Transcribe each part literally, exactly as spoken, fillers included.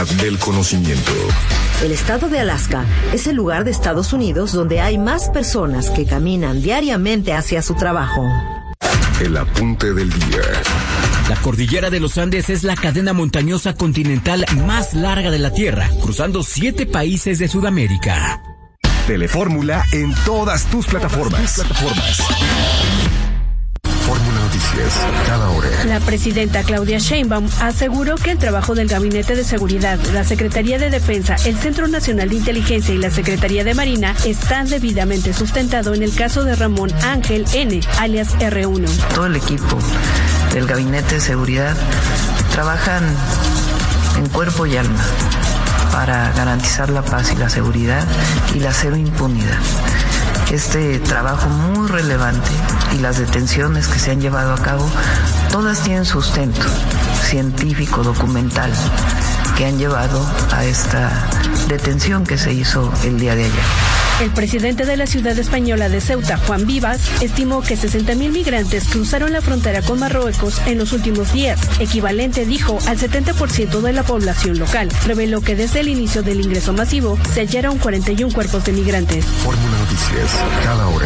del conocimiento. El estado de Alaska es el lugar de Estados Unidos donde hay más personas que caminan diariamente hacia su trabajo. El apunte del día. La cordillera de los Andes es la cadena montañosa continental más larga de la Tierra, cruzando siete países de Sudamérica. Telefórmula en todas tus plataformas. Tus plataformas. Fórmula Noticias, cada hora. La presidenta Claudia Sheinbaum aseguró que el trabajo del Gabinete de Seguridad, la Secretaría de Defensa, el Centro Nacional de Inteligencia y la Secretaría de Marina está debidamente sustentado en el caso de Ramón Ángel N., alias erre uno. Todo el equipo del Gabinete de Seguridad trabajan en cuerpo y alma para garantizar la paz y la seguridad y la cero impunidad. Este trabajo muy relevante y las detenciones que se han llevado a cabo, todas tienen sustento científico, documental, que han llevado a esta detención que se hizo el día de ayer. El presidente de la ciudad española de Ceuta, Juan Vivas, estimó que sesenta mil migrantes cruzaron la frontera con Marruecos en los últimos días, equivalente, dijo, al setenta por ciento de la población local. Reveló que desde el inicio del ingreso masivo se hallaron cuarenta y uno cuerpos de migrantes. Fórmula Noticias, cada hora.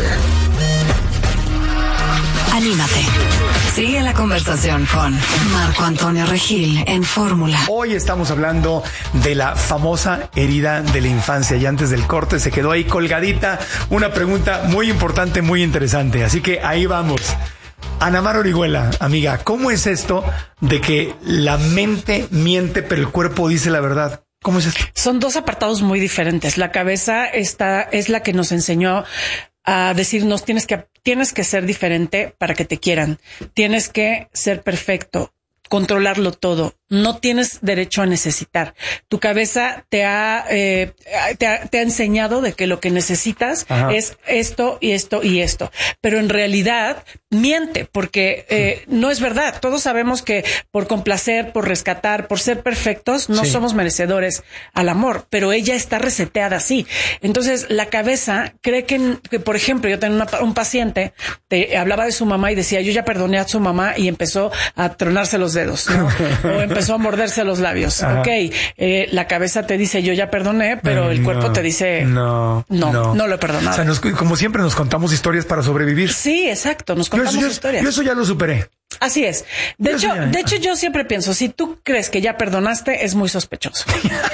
Anímate. Sigue la conversación con Marco Antonio Regil en Fórmula. Hoy estamos hablando de la famosa herida de la infancia y antes del corte se quedó ahí colgadita una pregunta muy importante, muy interesante. Así que ahí vamos. Ana Mar Orihuela, amiga, ¿cómo es esto de que la mente miente pero el cuerpo dice la verdad? ¿Cómo es esto? Son dos apartados muy diferentes. La cabeza está, es la que nos enseñó a decirnos tienes que tienes que ser diferente para que te quieran. Tienes que ser perfecto, controlarlo todo. No tienes derecho a necesitar. Tu cabeza te ha, eh, te ha, te ha enseñado de que lo que necesitas Ajá. es esto y esto y esto. Pero en realidad miente porque eh, sí. no es verdad. Todos sabemos que por complacer, por rescatar, por ser perfectos, no sí. somos merecedores al amor, pero ella está reseteada así. Entonces la cabeza cree que, que por ejemplo, yo tenía una, un paciente, te hablaba de su mamá y decía, yo ya perdoné a su mamá y empezó a tronarse los dedos, ¿no? O empezó a morderse los labios. Ajá. Ok, eh, la cabeza te dice yo ya perdoné, pero el cuerpo no, te dice no, no, no, no lo he perdonado. O sea, nos, como siempre nos contamos historias para sobrevivir. Sí, exacto, nos contamos yo, yo, historias. Yo eso ya lo superé. Así es. De yo hecho, ya, de hecho yo siempre pienso, si tú crees que ya perdonaste, es muy sospechoso.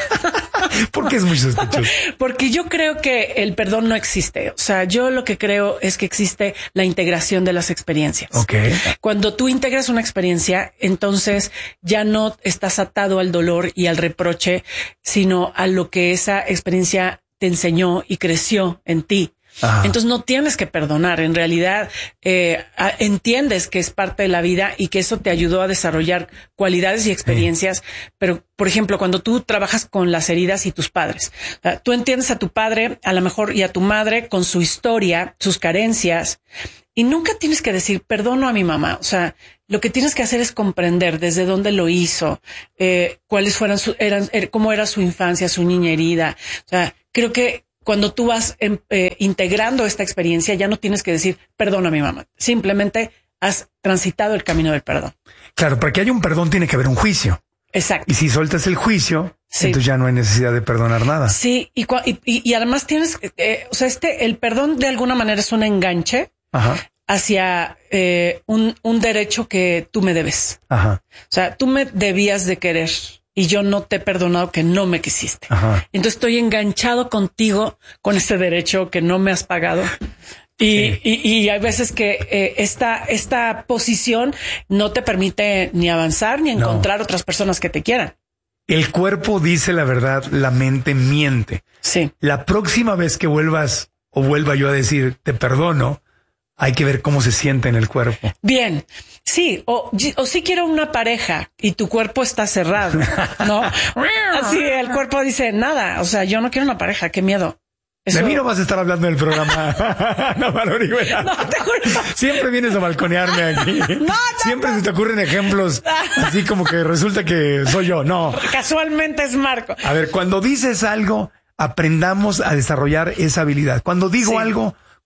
¿Por qué es muy sospechoso? Porque yo creo que el perdón no existe. O sea, yo lo que creo es que existe la integración de las experiencias. Okay. Cuando tú integras una experiencia, entonces ya no estás atado al dolor y al reproche, sino a lo que esa experiencia te enseñó y creció en ti. Ajá. Entonces no tienes que perdonar. En realidad eh, entiendes que es parte de la vida y que eso te ayudó a desarrollar cualidades y experiencias. Sí. Pero, por ejemplo, cuando tú trabajas con las heridas y tus padres, o sea, tú entiendes a tu padre, a lo mejor, y a tu madre con su historia, sus carencias, y nunca tienes que decir perdono a mi mamá. O sea, lo que tienes que hacer es comprender desde dónde lo hizo, eh, cuáles fueron su, eran, er, cómo era su infancia, su niña herida. O sea, creo que cuando tú vas eh, integrando esta experiencia, ya no tienes que decir perdón a mi mamá. Simplemente has transitado el camino del perdón. Claro, para que haya un perdón tiene que haber un juicio. Exacto. Y si sueltas el juicio, sí. entonces ya no hay necesidad de perdonar nada. Sí, y, y, y además tienes, eh, o sea, este, el perdón de alguna manera es un enganche Ajá. hacia eh, un, un derecho que tú me debes. Ajá. O sea, tú me debías de querer. Y yo no te he perdonado que no me quisiste. Ajá. Entonces estoy enganchado contigo con ese derecho que no me has pagado. Y, sí. y, y hay veces que eh, esta, esta posición no te permite ni avanzar ni encontrar no. otras personas que te quieran. El cuerpo dice la verdad, la mente miente. Sí. La próxima vez que vuelvas o vuelva yo a decir te perdono, hay que ver cómo se siente en el cuerpo. Bien. Sí, o, o si quiero una pareja y tu cuerpo está cerrado, ¿no? Así el cuerpo dice nada. O sea, yo no quiero una pareja, qué miedo. Eso... De mí no vas a estar hablando del programa. No, Valorihuela. No, te juro. Siempre vienes a balconearme aquí. No, no, Siempre no. se te ocurren ejemplos así como que resulta que soy yo. No. Casualmente es Marco. A ver, cuando dices algo, aprendamos a desarrollar esa habilidad. Cuando digo sí. algo,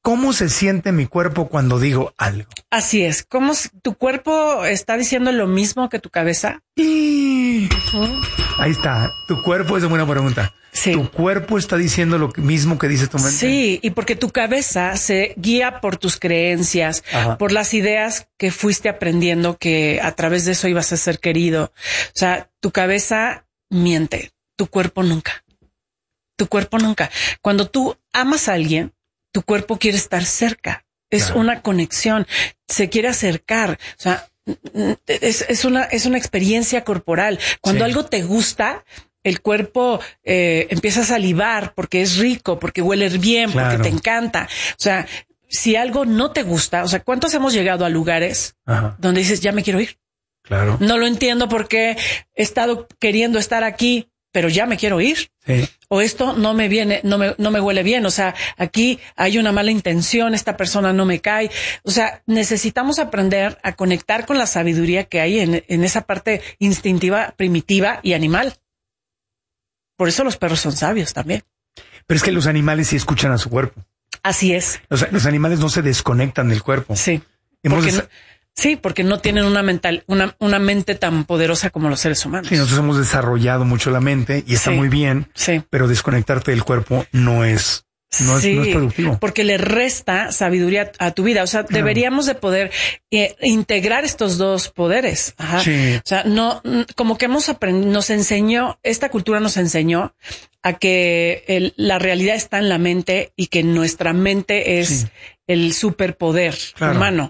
¿cómo se siente mi cuerpo cuando digo algo? Así es. ¿Cómo tu cuerpo está diciendo lo mismo que tu cabeza? Y... Uh-huh. Ahí está. Tu cuerpo es una buena pregunta. Sí. Tu cuerpo está diciendo lo mismo que dice tu mente. Sí, y porque tu cabeza se guía por tus creencias, Ajá. por las ideas que fuiste aprendiendo que a través de eso ibas a ser querido. O sea, tu cabeza miente, tu cuerpo nunca. Tu cuerpo nunca. Cuando tú amas a alguien, tu cuerpo quiere estar cerca. Es claro. una conexión. Se quiere acercar. O sea, es, es una, es una experiencia corporal. Cuando sí. algo te gusta, el cuerpo eh, empieza a salivar porque es rico, porque huele bien, claro. porque te encanta. O sea, si algo no te gusta, o sea, ¿cuántos hemos llegado a lugares Ajá. donde dices, ya me quiero ir? Claro. No lo entiendo porque he estado queriendo estar aquí, pero ya me quiero ir. Sí. O esto no me viene, no me, no me huele bien. O sea, aquí hay una mala intención, esta persona no me cae. O sea, necesitamos aprender a conectar con la sabiduría que hay en, en esa parte instintiva, primitiva y animal. Por eso los perros son sabios también. Pero es que los animales sí escuchan a su cuerpo. Así es. Los, los animales no se desconectan del cuerpo. Sí. Hemos porque des... no, sí, porque no tienen una mental, una, una mente tan poderosa como los seres humanos. Sí, nosotros hemos desarrollado mucho la mente y está sí. muy bien. Sí. Pero desconectarte del cuerpo no es. No, sí, es, no es productivo. Porque le resta sabiduría a tu vida. O sea, claro. deberíamos de poder eh, integrar estos dos poderes. Ajá. Sí. O sea, no, como que hemos aprendido, nos enseñó, esta cultura nos enseñó a que el, la realidad está en la mente y que nuestra mente es sí. el superpoder claro. humano.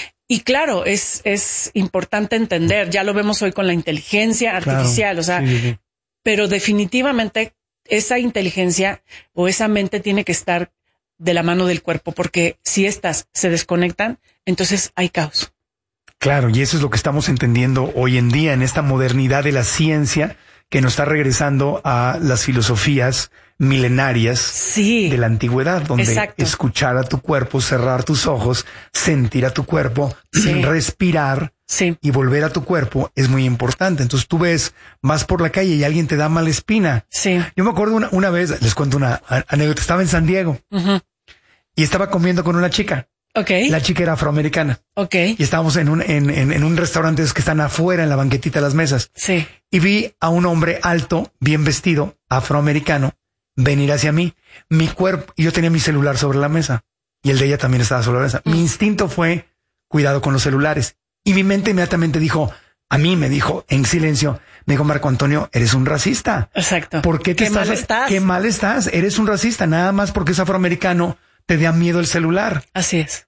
Y claro, es, es importante entender, ya lo vemos hoy con la inteligencia artificial, claro. o sea, sí, sí. pero definitivamente esa inteligencia o esa mente tiene que estar de la mano del cuerpo, porque si estas se desconectan, entonces hay caos. Claro, y eso es lo que estamos entendiendo hoy en día en esta modernidad de la ciencia que nos está regresando a las filosofías milenarias sí. de la antigüedad, donde Exacto. escuchar a tu cuerpo, cerrar tus ojos, sentir a tu cuerpo, sí. respirar sí. y volver a tu cuerpo es muy importante. Entonces tú ves, vas por la calle y alguien te da mala espina. Sí. Yo me acuerdo una, una vez, les cuento una anécdota, estaba en San Diego uh-huh. y estaba comiendo con una chica. Okay. La chica era afroamericana. Okay. Y estábamos en un, en, en, en un restaurante que están afuera en la banquetita de las mesas. Sí. Y vi a un hombre alto, bien vestido, afroamericano, venir hacia mí. Mi cuerpo, y yo tenía mi celular sobre la mesa y el de ella también estaba sobre la mesa. Mm. Mi instinto fue cuidado con los celulares y mi mente inmediatamente dijo, a mí me dijo en silencio, me dijo Marco Antonio, eres un racista. Exacto. ¿Por qué te qué estás, mal estás? Qué mal estás. Eres un racista nada más porque es afroamericano. Te da miedo el celular. Así es.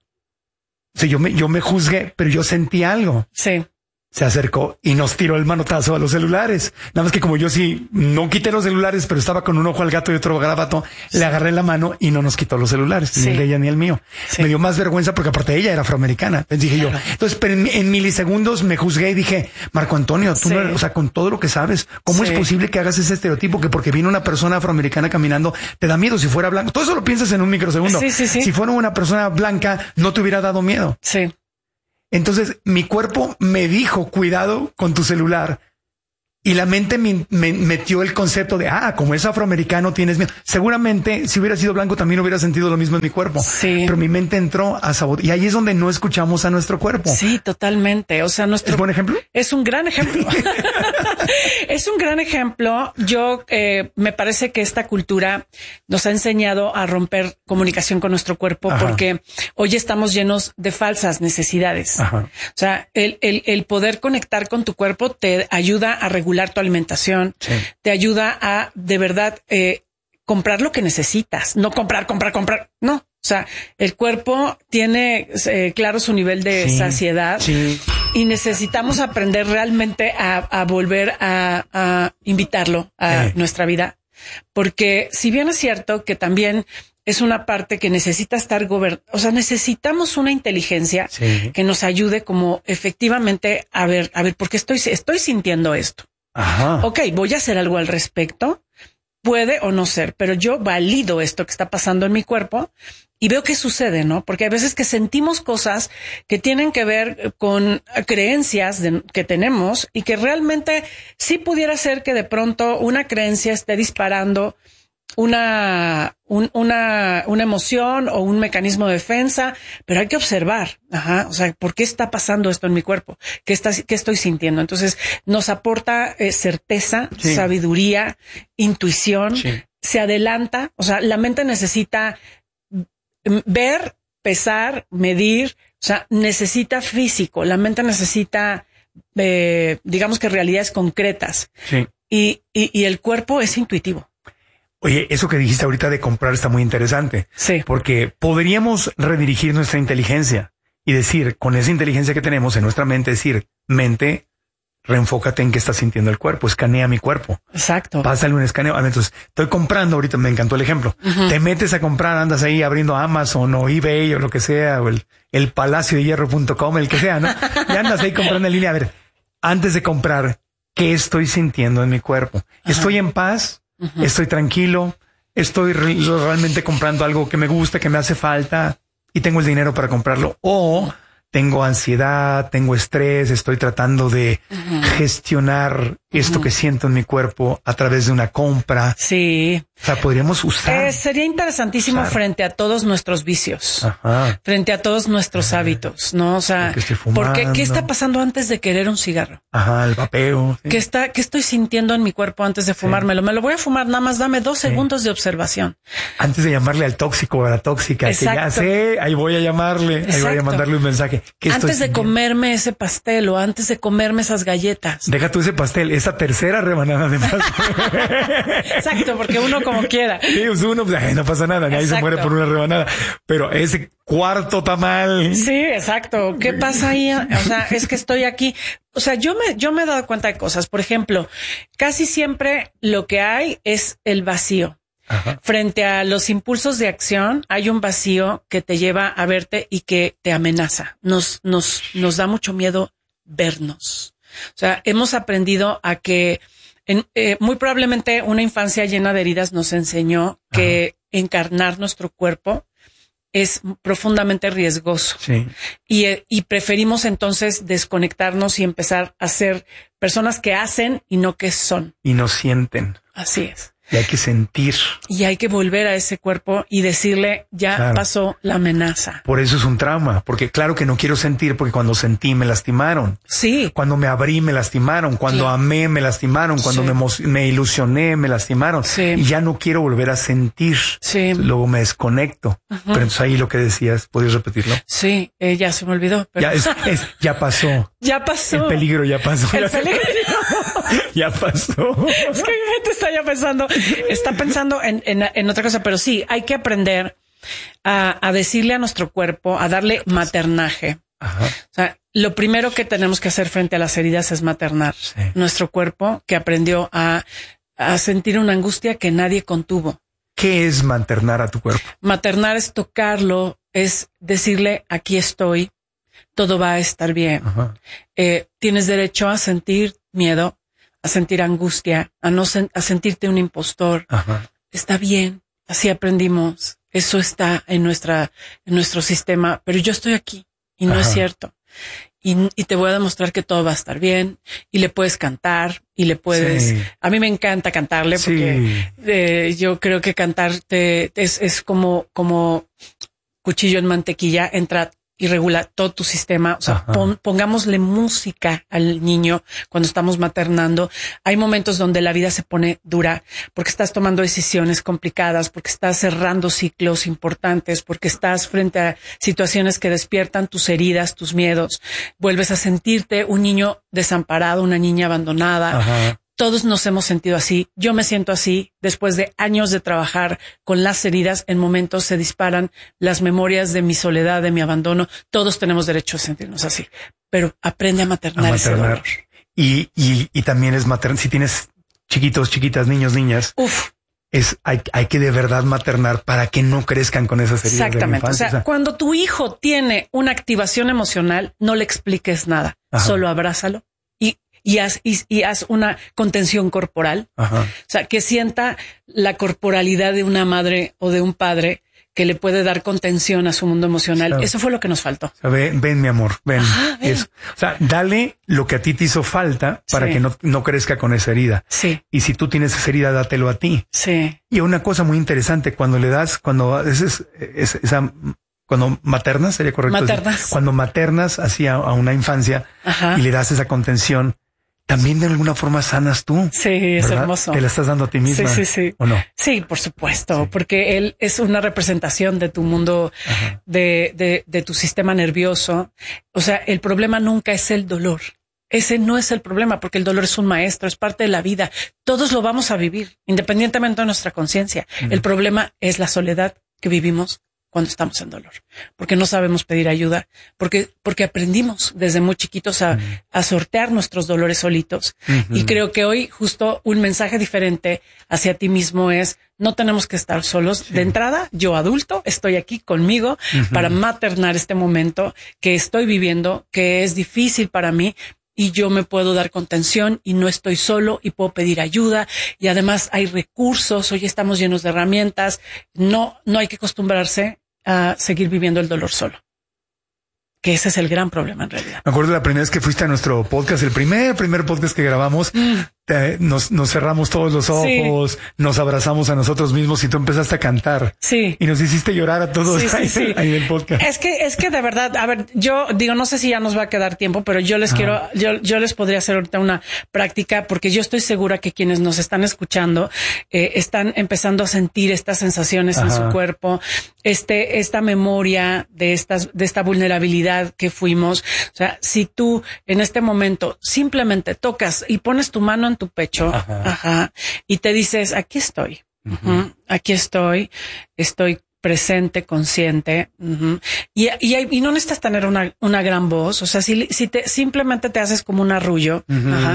O sea, yo me, yo me juzgué, pero yo sentí algo. Sí. Se acercó y nos tiró el manotazo a los celulares. Nada más que como yo sí no quité los celulares, pero estaba con un ojo al gato y otro garabato, sí. le agarré la mano y no nos quitó los celulares, sí. ni el de ella ni el mío. Sí. Me dio más vergüenza porque aparte ella era afroamericana. Entonces dije claro. yo, entonces, pero en, en milisegundos me juzgué y dije, Marco Antonio, tú sí. no, o sea, con todo lo que sabes, ¿cómo sí. es posible que hagas ese estereotipo que porque viene una persona afroamericana caminando te da miedo si fuera blanco? Todo eso lo piensas en un microsegundo. Sí, sí, sí. Si fuera una persona blanca, no te hubiera dado miedo. Sí. Entonces mi cuerpo me dijo, cuidado con tu celular. Y la mente me, me metió el concepto de, ah, como es afroamericano tienes miedo. Seguramente si hubiera sido blanco también hubiera sentido lo mismo en mi cuerpo. Sí. Pero mi mente entró a sabotear. Y ahí es donde no escuchamos a nuestro cuerpo. Sí, totalmente. O sea, nuestro... ¿Es buen ejemplo? Es un gran ejemplo. Es un gran ejemplo. Yo eh, me parece que esta cultura nos ha enseñado a romper comunicación con nuestro cuerpo. Ajá. Porque hoy estamos llenos de falsas necesidades. Ajá. O sea, el, el, el poder conectar con tu cuerpo te ayuda a regular tu alimentación, sí. te ayuda a de verdad eh, comprar lo que necesitas, no comprar, comprar, comprar, no. O sea, el cuerpo tiene eh, claro su nivel de sí, saciedad sí. y necesitamos aprender realmente a, a volver a, a invitarlo a eh. nuestra vida, porque si bien es cierto que también es una parte que necesita estar gobernada, o sea, necesitamos una inteligencia sí. que nos ayude como efectivamente a ver, a ver, ¿por qué estoy, estoy sintiendo esto? Ajá. Ok, voy a hacer algo al respecto. Puede o no ser, pero yo valido esto que está pasando en mi cuerpo y veo qué sucede, ¿no? Porque hay veces que sentimos cosas que tienen que ver con creencias de, que tenemos y que realmente sí pudiera ser que de pronto una creencia esté disparando una, un, una, una emoción o un mecanismo de defensa, pero hay que observar, ajá, o sea, ¿por qué está pasando esto en mi cuerpo? ¿Qué está, qué estoy sintiendo? Entonces, nos aporta eh, certeza, sí. sabiduría, intuición, sí. se adelanta, o sea, la mente necesita ver, pesar, medir, o sea, necesita físico, la mente necesita, eh, digamos que realidades concretas, sí. y, y, y el cuerpo es intuitivo. Oye, eso que dijiste ahorita de comprar está muy interesante. Sí. Porque podríamos redirigir nuestra inteligencia y decir, con esa inteligencia que tenemos en nuestra mente, decir, mente, reenfócate en qué está sintiendo el cuerpo, escanea mi cuerpo. Exacto. Pásale un escaneo. Entonces, estoy comprando ahorita, me encantó el ejemplo. Uh-huh. Te metes a comprar, andas ahí abriendo Amazon o eBay o lo que sea, o el, el palacio de hierro punto com, el que sea, ¿no? Y andas ahí comprando en línea. A ver, antes de comprar, ¿qué estoy sintiendo en mi cuerpo? Uh-huh. ¿Estoy en paz? Uh-huh. Estoy tranquilo, estoy re- realmente comprando algo que me gusta, que me hace falta y tengo el dinero para comprarlo. O tengo ansiedad, tengo estrés, estoy tratando de uh-huh. gestionar esto uh-huh. que siento en mi cuerpo a través de una compra. Sí. O sea, podríamos usar. Eh, sería interesantísimo usar. frente a todos nuestros vicios, Ajá. frente a todos nuestros Ajá. hábitos, ¿no? O sea, ¿por qué, ¿qué está pasando antes de querer un cigarro? Ajá, el vapeo. Sí. ¿Qué está, qué estoy sintiendo en mi cuerpo antes de fumármelo? Sí. Me lo voy a fumar, nada más dame dos sí. segundos de observación. Antes de llamarle al tóxico o a la tóxica, Exacto. que ya sé, ahí voy a llamarle, Exacto. ahí voy a mandarle un mensaje. ¿Qué antes de sintiendo? comerme ese pastel o antes de comerme esas galletas. Deja tú ese pastel, esa tercera rebanada de pastel. Exacto, porque uno como quiera. Sí, uno, pues, ay, no pasa nada, nadie exacto. se muere por una rebanada. Pero ese cuarto tamal. Sí, exacto. ¿Qué pasa ahí? O sea, es que estoy aquí. O sea, yo me, yo me he dado cuenta de cosas. Por ejemplo, casi siempre lo que hay es el vacío. Ajá. Frente a los impulsos de acción, hay un vacío que te lleva a verte y que te amenaza. Nos, nos, nos da mucho miedo vernos. O sea, hemos aprendido a que en, eh, muy probablemente una infancia llena de heridas nos enseñó que Ajá. encarnar nuestro cuerpo es profundamente riesgoso. Sí. Y, eh, y preferimos entonces desconectarnos y empezar a ser personas que hacen y no que son. Y no sienten. Así es. Y hay que sentir. Y hay que volver a ese cuerpo y decirle, ya claro. pasó la amenaza. Por eso es un trauma, porque claro que no quiero sentir, porque cuando sentí me lastimaron. Sí. Cuando me abrí me lastimaron, cuando sí. amé me lastimaron, cuando sí. me, emo- me ilusioné me lastimaron. Sí. Y ya no quiero volver a sentir. Sí. Luego me desconecto. Uh-huh. Pero entonces ahí lo que decías, ¿puedes repetirlo? Sí, eh, ya se me olvidó. Pero... Ya, es, es, ya pasó. Ya pasó. El peligro ya pasó. El peligro. Ya pasó. Es que mi mente está ya pensando, está pensando en, en, en otra cosa, pero sí, hay que aprender a, a decirle a nuestro cuerpo, a darle maternaje. Ajá. O sea, lo primero que tenemos que hacer frente a las heridas es maternar sí. nuestro cuerpo, que aprendió a, a sentir una angustia que nadie contuvo. ¿Qué es maternar a tu cuerpo? Maternar es tocarlo, es decirle, aquí estoy, todo va a estar bien. Eh, tienes derecho a sentir miedo, a sentir angustia, a no sen- a sentirte un impostor. Ajá. Está bien, así aprendimos. Eso está en nuestra, en nuestro sistema, pero yo estoy aquí y no Ajá. es cierto. Y, y te voy a demostrar que todo va a estar bien y le puedes cantar y le puedes. Sí. A mí me encanta cantarle porque sí. eh, yo creo que cantar te, es, es como, como cuchillo en mantequilla, entra y regula todo tu sistema. O sea, pon, pongámosle música al niño cuando estamos maternando. Hay momentos donde la vida se pone dura porque estás tomando decisiones complicadas, porque estás cerrando ciclos importantes, porque estás frente a situaciones que despiertan tus heridas, tus miedos. Vuelves a sentirte un niño desamparado, una niña abandonada. Ajá. Todos nos hemos sentido así. Yo me siento así. Después de años de trabajar con las heridas, en momentos se disparan las memorias de mi soledad, de mi abandono. Todos tenemos derecho a sentirnos así. Pero aprende a maternar, a maternar. Ese dolor. Y, y, y también es maternar. Si tienes chiquitos, chiquitas, niños, niñas. Uf. Es, hay, hay que de verdad maternar para que no crezcan con esas heridas. Exactamente. De la infancia. O sea, o sea, cuando tu hijo tiene una activación emocional, no le expliques nada. Ajá. Solo abrázalo. Y haz, y, y haz una contención corporal. Ajá. O sea, que sienta la corporalidad de una madre o de un padre que le puede dar contención a su mundo emocional. Claro. Eso fue lo que nos faltó. Ven, ven mi amor, ven. Ajá, ven. Eso. O sea, dale lo que a ti te hizo falta para sí. que no, no crezca con esa herida. Sí. Y si tú tienes esa herida, dátelo a ti. Sí. Y una cosa muy interesante, cuando le das, cuando es, es, es esa, cuando maternas, sería correcto Maternas. decir, cuando maternas hacia a una infancia Ajá. y le das esa contención, también de alguna forma sanas tú. Sí, es ¿verdad? hermoso. Te la estás dando a ti misma. Sí, sí, sí. ¿O no? Sí, por supuesto, Sí. porque él es una representación de tu mundo, de, de, de tu sistema nervioso. O sea, el problema nunca es el dolor. Ese no es el problema, porque el dolor es un maestro, es parte de la vida. Todos lo vamos a vivir, independientemente de nuestra conciencia. Uh-huh. El problema es la soledad que vivimos cuando estamos en dolor, porque no sabemos pedir ayuda, porque, porque aprendimos desde muy chiquitos a, uh-huh. a sortear nuestros dolores solitos. Uh-huh. Y creo que hoy justo un mensaje diferente hacia ti mismo es, no tenemos que estar solos. Sí. De entrada, yo adulto estoy aquí conmigo uh-huh. para maternar este momento que estoy viviendo, que es difícil para mí, y yo me puedo dar contención y no estoy solo y puedo pedir ayuda. Y además hay recursos, hoy estamos llenos de herramientas. No, no hay que acostumbrarse a seguir viviendo el dolor solo. Que ese es el gran problema en realidad. Me acuerdo la primera vez que fuiste a nuestro podcast, el primer, primer podcast que grabamos, mm. te, nos, nos cerramos todos los ojos, sí. nos abrazamos a nosotros mismos y tú empezaste a cantar. Sí. Y nos hiciste llorar a todos sí, sí, ahí, sí. ahí en el podcast. Es que, es que de verdad, a ver, yo digo, no sé si ya nos va a quedar tiempo, pero yo les ah. quiero, yo, yo les podría hacer ahorita una práctica, porque yo estoy segura que quienes nos están escuchando, eh, están empezando a sentir estas sensaciones Ajá. en su cuerpo, este, esta memoria de estas, de esta vulnerabilidad que fuimos. O sea, si tú en este momento simplemente tocas y pones tu mano en tu pecho, ajá, ajá y te dices, aquí estoy, uh-huh. Uh-huh, aquí estoy, estoy presente, consciente, uh-huh. y, y, y no necesitas tener una, una gran voz. O sea, si, si te simplemente te haces como un arrullo, uh-huh. ajá,